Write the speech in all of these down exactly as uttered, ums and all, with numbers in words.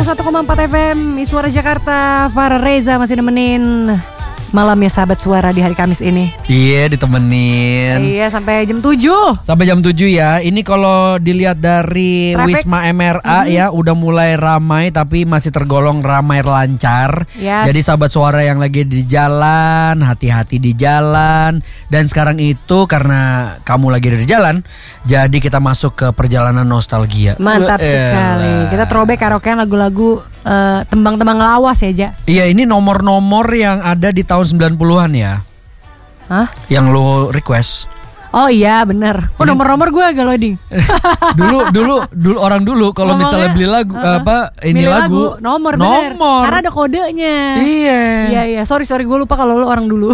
satu koma empat F M Suara Jakarta. Farah Reza masih nemenin malamnya sahabat suara di hari Kamis ini. Iya, ditemenin. Iya, sampai jam tujuh. Sampai jam tujuh ya. Ini kalau dilihat dari Traffic. Wisma M R A mm-hmm. ya udah mulai ramai tapi masih tergolong ramai lancar. Yes. Jadi sahabat suara yang lagi di jalan, hati-hati di jalan. Dan sekarang itu karena kamu lagi di jalan, jadi kita masuk ke perjalanan nostalgia. Mantap Elah. sekali. Kita throwback karaokean lagu-lagu uh, tembang-tembang lawas ya, Ja. Iya, ini nomor-nomor yang ada di tahun sembilan puluhan ya. Hah? Yang lo request. Oh iya benar. Kok nomor-nomor gue agak loading. dulu dulu dulu orang dulu kalau misalnya beli lagu uh, apa ini lagu, lagu nomor bener. Nomor. Karena ada kodenya. Iya. Iya iya. Sorry sorry gue lupa kalau lu orang dulu.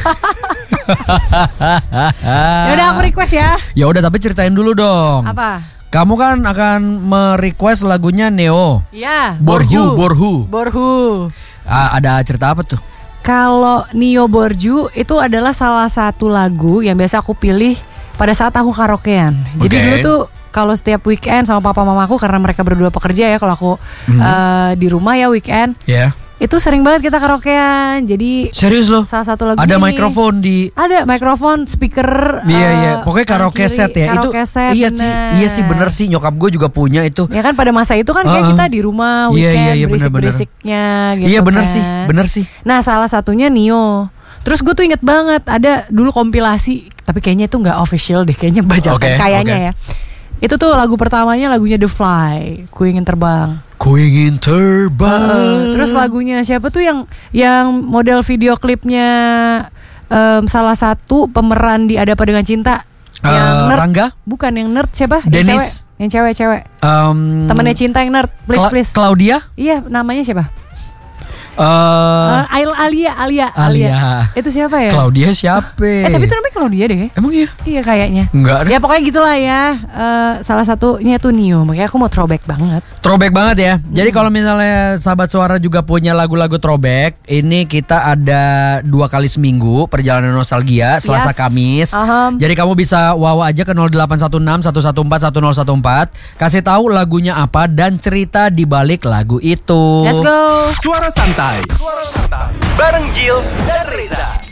Ya udah aku request ya. Ya udah tapi ceritain dulu dong. Apa? Kamu kan akan merequest lagunya Neo. Iya. Borhu Borhu. Borhu. Ah, ada cerita apa tuh? Kalau Nio Borju itu adalah salah satu lagu yang biasa aku pilih pada saat aku karaokean. Jadi Okay. dulu tuh kalau setiap weekend sama papa mamaku karena mereka berdua pekerja ya, kalau aku Mhm. uh, di rumah ya weekend. Ya. Itu sering banget kita karaokean. Jadi Serius loh? salah satu lagu Ada ini. mikrofon di. Ada mikrofon, speaker. Iya iya. uh, Pokoknya karaoke kanan set kiri, ya. Itu karaoke set, iya sih. bener. Iya sih bener sih. Nyokap gue juga punya itu. Ya kan pada masa itu kan kayak Uh-uh. kita di rumah Iya, weekend iya, iya, berisik-berisiknya gitu. Iya bener kan. sih. Bener sih. Nah salah satunya Nio. Terus gue tuh inget banget ada dulu kompilasi, tapi kayaknya itu nggak official deh, kayaknya bajakan Oke, kayaknya oke. ya. Itu tuh lagu pertamanya lagunya The Fly, Ku Ingin Terbang. Ku ingin terbang. Uh, terus lagunya siapa tuh yang yang model video klipnya um, salah satu pemeran di Ada Apa Dengan Cinta? Uh, Yang nerd. Rangga? Bukan yang nerd siapa? Yang Dennis. cewek. Yang cewek-cewek. Um, Temennya Cinta yang nerd. Please Cla- please. Claudia? Iya, namanya siapa? Uh, Uh, Ail- Alia, Alia, Alia. Itu siapa ya? Claudia siapa? Eh tapi itu namanya Claudia deh. Emang iya? Iya kayaknya. Enggak deh. Ya pokoknya gitulah ya. Uh, salah satunya tuh Nio. Makanya aku mau throwback banget. Throwback banget ya. Jadi kalau misalnya sahabat suara juga punya lagu-lagu throwback, ini kita ada dua kali seminggu perjalanan nostalgia, Selasa Yes. Kamis. Aham. Jadi kamu bisa wawa aja ke nol delapan satu enam satu satu empat satu nol satu empat, kasih tahu lagunya apa dan cerita di balik lagu itu. Let's go. Suara santai. Suara santai. Bareng Jill dan Reza.